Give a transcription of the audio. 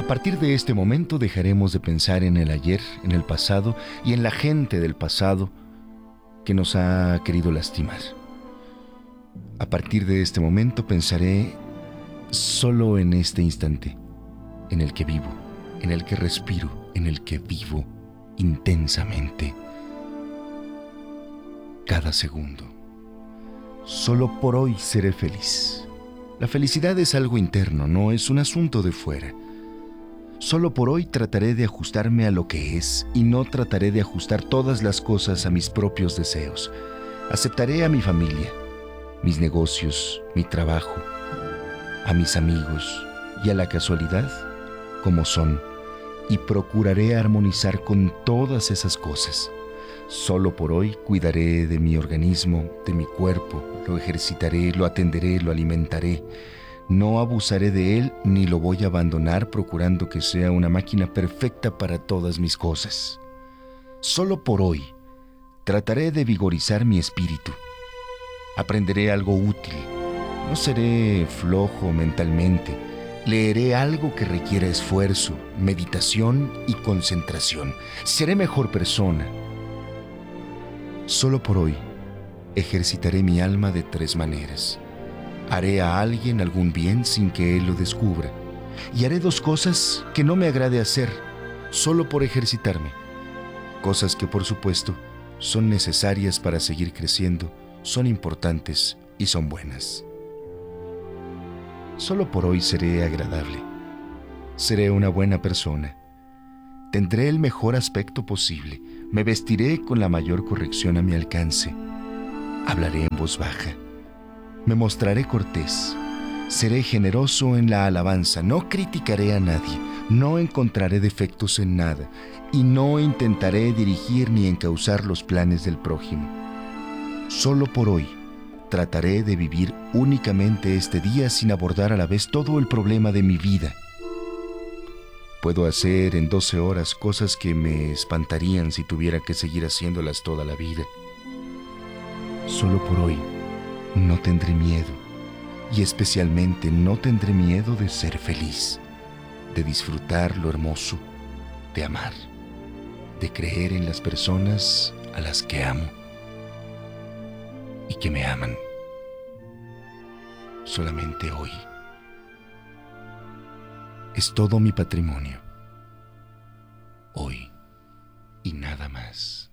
partir de este momento dejaremos de pensar en el ayer, en el pasado y en la gente del pasado que nos ha querido lastimar. A partir de este momento pensaré solo en este instante, en el que vivo, en el que respiro, en el que vivo intensamente cada segundo. Solo por hoy seré feliz. La felicidad es algo interno, no es un asunto de fuera. Solo por hoy trataré de ajustarme a lo que es y no trataré de ajustar todas las cosas a mis propios deseos. Aceptaré a mi familia, mis negocios, mi trabajo, a mis amigos y a la casualidad como son, y procuraré armonizar con todas esas cosas. Solo por hoy cuidaré de mi organismo, de mi cuerpo, lo ejercitaré, lo atenderé, lo alimentaré. No abusaré de él ni lo voy a abandonar procurando que sea una máquina perfecta para todas mis cosas. Solo por hoy trataré de vigorizar mi espíritu. Aprenderé algo útil. No seré flojo mentalmente. Leeré algo que requiera esfuerzo, meditación y concentración. Seré mejor persona. Solo por hoy ejercitaré mi alma de 3 maneras. Haré a alguien algún bien sin que él lo descubra. Y haré 2 cosas que no me agrade hacer, solo por ejercitarme. Cosas que, por supuesto, son necesarias para seguir creciendo, son importantes y son buenas. Solo por hoy seré agradable. Seré una buena persona. Tendré el mejor aspecto posible. Me vestiré con la mayor corrección a mi alcance. Hablaré en voz baja. Me mostraré cortés. Seré generoso en la alabanza. No criticaré a nadie. No encontraré defectos en nada. Y no intentaré dirigir ni encauzar los planes del prójimo. Solo por hoy trataré de vivir únicamente este día sin abordar a la vez todo el problema de mi vida. Puedo hacer en 12 horas cosas que me espantarían si tuviera que seguir haciéndolas toda la vida. Solo por hoy no tendré miedo, y especialmente no tendré miedo de ser feliz, de disfrutar lo hermoso, de amar, de creer en las personas a las que amo y que me aman. Solamente hoy. Es todo mi patrimonio. Hoy y nada más.